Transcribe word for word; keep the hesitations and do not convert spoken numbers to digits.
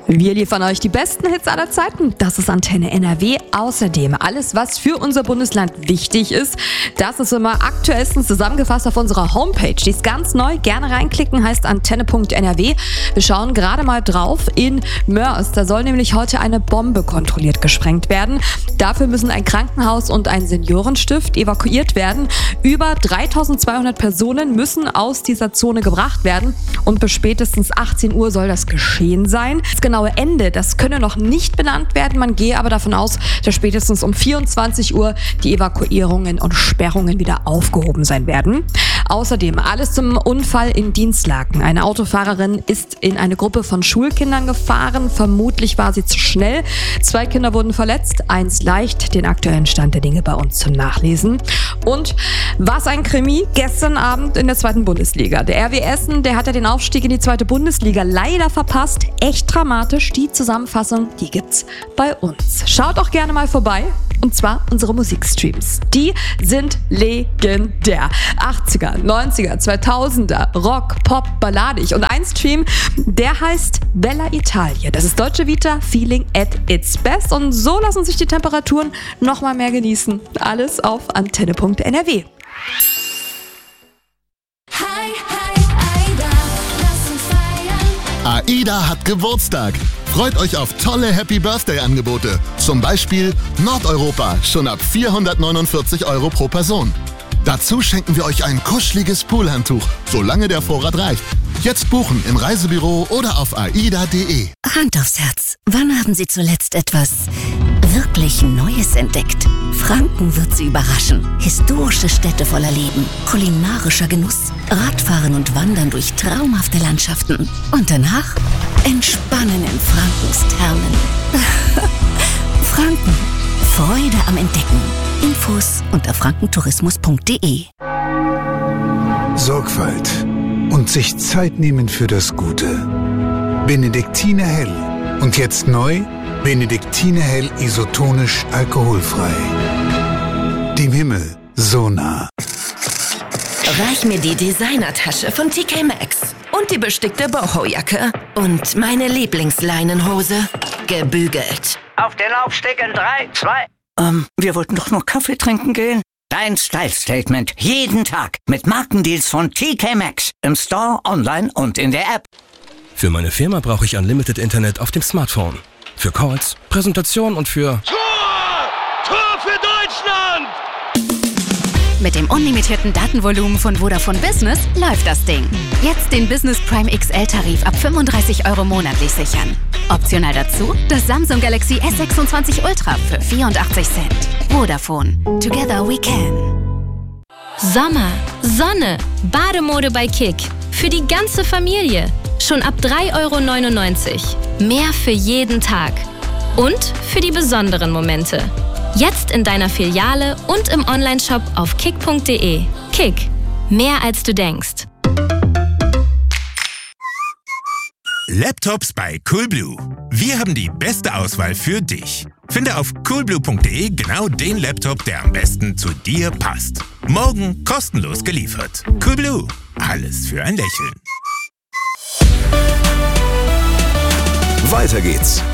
Wir liefern euch die besten Hits aller Zeiten. Das ist Antenne N R W. Außerdem alles, was für unser Bundesland wichtig ist, das ist immer aktuellstens zusammengefasst auf unserer Homepage. Die ist ganz neu. Gerne reinklicken, heißt antenne punkt n r w. Wir schauen gerade mal drauf in Moers. Da soll nämlich heute eine Bombe kontrolliert gesprengt werden. Dafür müssen ein Krankenhaus und ein Seniorenstift evakuiert werden. Über dreitausendzweihundert Personen müssen aus dieser Zone gebracht werden. Und bis spätestens achtzehn Uhr soll das geschehen sein. Das genaue Ende, das könne noch nicht benannt werden. Man gehe aber davon aus, dass spätestens um vierundzwanzig Uhr die Evakuierungen und Sperrungen wieder aufgehoben sein werden. Außerdem alles zum Unfall in Dinslaken. Eine Autofahrerin ist in eine Gruppe von Schulkindern gefahren. Vermutlich war sie zu schnell. Zwei Kinder wurden verletzt, eins leicht. Den aktuellen Stand der Dinge bei uns zum Nachlesen. Und was ein Krimi gestern Abend in der zweiten Bundesliga. Der R W Essen, der hat ja den Aufstieg in die zweite Bundesliga leider verpasst. Echt dramatisch. Die Zusammenfassung, die gibt's bei uns. Schaut auch gerne mal vorbei. Und zwar unsere Musikstreams. Die sind legendär. achtziger, neunziger, zweitausender, Rock, Pop, balladig. Und ein Stream, der heißt Bella Italia. Das ist Deutsche Vita, Feeling at its best. Und so lassen sich die Temperaturen noch mal mehr genießen. Alles auf antenne punkt n r w. Hi, hi, Aida, lass uns feiern. AIDA hat Geburtstag. Freut euch auf tolle Happy-Birthday-Angebote. Zum Beispiel Nordeuropa, schon ab vierhundertneunundvierzig Euro pro Person. Dazu schenken wir euch ein kuscheliges Poolhandtuch, solange der Vorrat reicht. Jetzt buchen im Reisebüro oder auf aida punkt de. Hand aufs Herz. Wann haben Sie zuletzt etwas wirklich Neues entdeckt? Franken wird Sie überraschen. Historische Städte voller Leben, kulinarischer Genuss, Radfahren und Wandern durch traumhafte Landschaften. Und danach entspannen in Frankens Thermen. Franken. Freude am Entdecken. Infos unter frankentourismus punkt de. Sorgfalt und sich Zeit nehmen für das Gute. Benediktiner Hell. Und jetzt neu, Benediktiner Hell isotonisch alkoholfrei. Dem Himmel so nah. Reich mir die Designertasche von T K Maxx und die bestickte Boho-Jacke und meine Lieblingsleinenhose, gebügelt. Auf den Laufsteg in drei, zwei. Ähm, wir wollten doch noch Kaffee trinken gehen. Dein Style-Statement. Jeden Tag. Mit Markendeals von T K Maxx. Im Store, online und in der App. Für meine Firma brauche ich Unlimited Internet auf dem Smartphone. Für Calls, Präsentation und für... Tor! Tor für Deutschland! Mit dem unlimitierten Datenvolumen von Vodafone Business läuft das Ding. Jetzt den Business Prime X L-Tarif ab fünfunddreißig Euro monatlich sichern. Optional dazu das Samsung Galaxy S sechsundzwanzig Ultra für vierundachtzig Cent. Vodafone. Together we can. Sommer, Sonne, Bademode bei Kick. Für die ganze Familie. Schon ab drei Euro neunundneunzig. Mehr für jeden Tag. Und für die besonderen Momente. Jetzt in deiner Filiale und im Onlineshop auf kick punkt de. Kick. Mehr als du denkst. Laptops bei Coolblue. Wir haben die beste Auswahl für dich. Finde auf coolblue punkt de genau den Laptop, der am besten zu dir passt. Morgen kostenlos geliefert. Coolblue. Alles für ein Lächeln. Weiter geht's